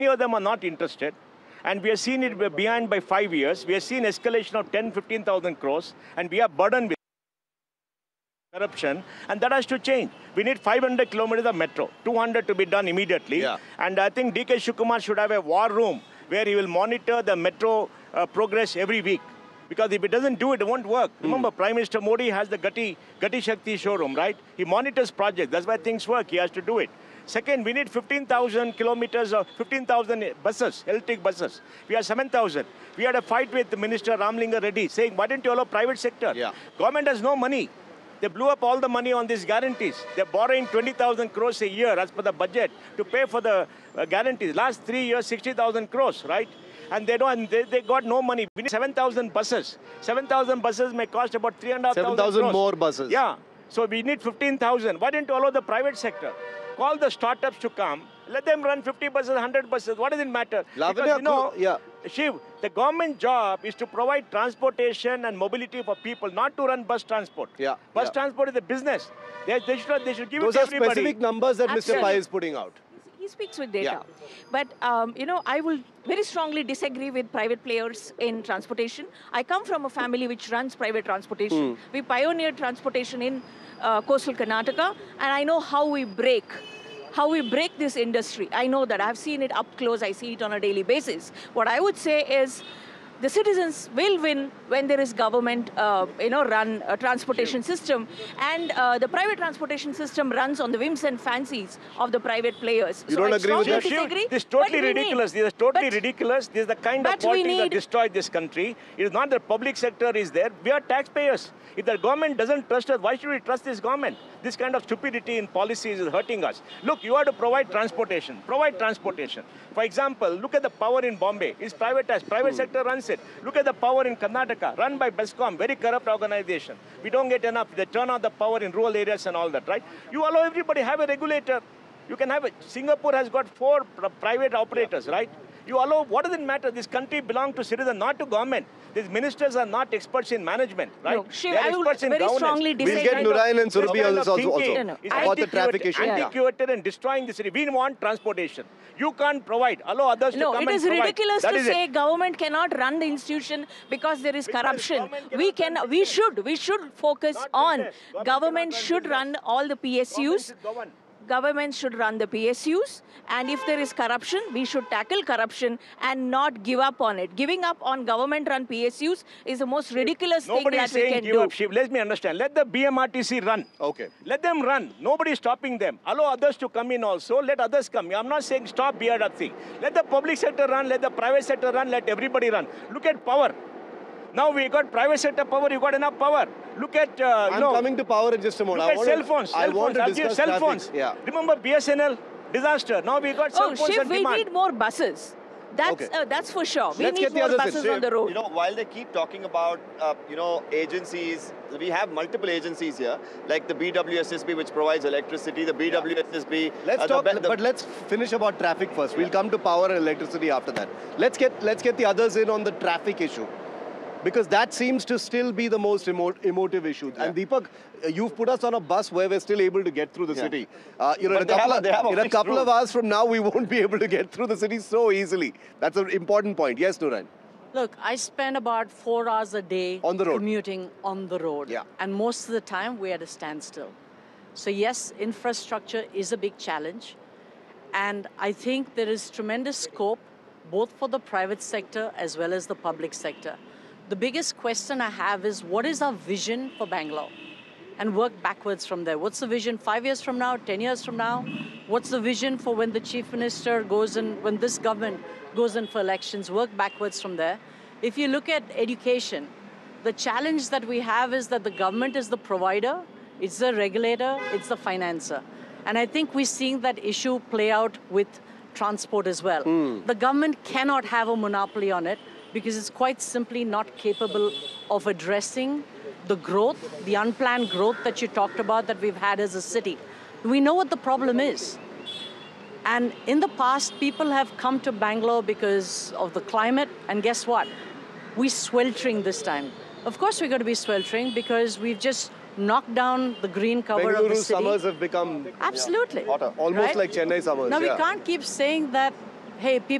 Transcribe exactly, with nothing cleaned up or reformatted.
of them are not interested. And we have seen it behind by five years. We have seen escalation of ten, fifteen thousand crores, and we are burdened with corruption, and that has to change. We need five hundred kilometers of metro, two hundred to be done immediately. Yeah. And I think D K Shivakumar should have a war room where he will monitor the metro uh, progress every week. Because if it doesn't do it, it won't work. Mm. Remember, Prime Minister Modi has the Gati, Gati Shakti showroom, right? He monitors projects. That's why things work. He has to do it. Second, we need fifteen thousand kilometers of fifteen thousand buses, electric buses. We have seven thousand. We had a fight with Minister Ramlinga Reddy saying, why didn't you allow private sector? Yeah. Government has no money. They blew up all the money on these guarantees. They're borrowing twenty thousand crores a year as per the budget to pay for the uh, guarantees. Last three years, sixty thousand crores, right? And they don't, they, they got no money. We need seven thousand buses. seven thousand buses may cost about three and a half thousand crores. seven thousand more buses. Yeah. So we need fifteen thousand. Why didn't you allow the private sector? Call the startups to come. Let them run fifty buses, one hundred buses. What does it matter? Lavanya, because, you know, yeah. Shiv, the government job is to provide transportation and mobility for people, not to run bus transport. Yeah. Bus yeah. transport is a business. They, they, should, they should give Those it to everybody. Those are specific numbers that Absolutely. Mister Pai is putting out. He speaks with data. Yeah. But, um, you know, I will very strongly disagree with private players in transportation. I come from a family which runs private transportation. Mm. We pioneered transportation in uh, coastal Karnataka, and I know how we break how we break this industry. I know that. I've seen it up close. I see it on a daily basis. What I would say is the citizens will win when there is government, uh, you know, run a transportation system, and uh, the private transportation system runs on the whims and fancies of the private players. You so don't I agree with that? Disagree, this is totally ridiculous. Need, this is totally but, ridiculous. This is the kind of politics that destroyed this country. It is not the public sector is there. We are taxpayers. If the government doesn't trust us, why should we trust this government? This kind of stupidity in policies is hurting us. Look, you have to provide transportation. Provide transportation. For example, look at the power in Bombay. It's privatized. Private hmm. sector runs it. Look at the power in Karnataka, run by Bescom, very corrupt organization. We don't get enough. They turn on the power in rural areas and all that, right? You allow everybody have a regulator. You can have it. Singapore has got four private operators, yeah. right? You allow, what does it matter? This country belongs to citizens, not to government. These ministers are not experts in management, right? No, Shiv, I will very governance. strongly disagree. We'll get Nurain and Surabhi on this also. also. No, no. About the traffic issue. Antiquated yeah. and destroying the city. We want transportation. You can't provide. Allow others no, to come and provide. No, it is ridiculous that to is say it. government cannot run the institution because there is because corruption. We can, we should, we should focus not on government, government should run all the P S Us. Government should run the P S Us, and if there is corruption, we should tackle corruption and not give up on it. Giving up on government-run P S Us is the most ridiculous Nobody thing that we can give do. Up, Shiv. Let me understand. Let the B M R T C run. Okay. Let them run. Nobody is stopping them. Allow others to come in also. Let others come. I'm not saying stop B R T C. Let the public sector run. Let the private sector run. Let everybody run. Look at power. Now we got private sector power, you got enough power. Look at, uh, I'm know, coming to power in just a moment. Look I at cell phones. I cell want phones. to discuss cell traffic. phones. Yeah. Remember B S N L disaster? Now we got cell oh, phones Shiv, and we demand. need more buses. That's okay. uh, that's for sure. We Let's need get the more other buses thing. on the road. You know, while they keep talking about, uh, you know, agencies, we have multiple agencies here, like the B W S S B, which provides electricity, the B W S S B. Let's uh, talk, the, the, but let's finish about traffic first. We'll come to power and electricity after that. Let's get let's get the others in on the traffic issue, because that seems to still be the most emo emotive issue. Yeah. And Deepak, you've put us on a bus where we're still able to get through the yeah. city. Uh, you know, in a couple, of, a in a couple of hours from now, we won't be able to get through the city so easily. That's an important point. Yes, Nurain. Look, I spend about four hours a day on the road. commuting on the road. Yeah. And most of the time, we're at a standstill. So yes, infrastructure is a big challenge. And I think there is tremendous scope, both for the private sector as well as the public sector. The biggest question I have is, what is our vision for Bangalore? And work backwards from there. What's the vision five years from now, ten years from now? What's the vision for when the chief minister goes in, when this government goes in for elections? Work backwards from there. If you look at education, the challenge that we have is that the government is the provider, it's the regulator, it's the financer. And I think we're seeing that issue play out with transport as well. Mm. The government cannot have a monopoly on it, because it's quite simply not capable of addressing the growth, the unplanned growth that you talked about that we've had as a city. We know what the problem is. And in the past, people have come to Bangalore because of the climate, and guess what? We're sweltering this time. Of course we're going to be sweltering because we've just knocked down the green cover Bengaluru of the city. summers have become Absolutely. hotter, almost right? like Chennai summers. Now yeah. we can't keep saying that, hey, people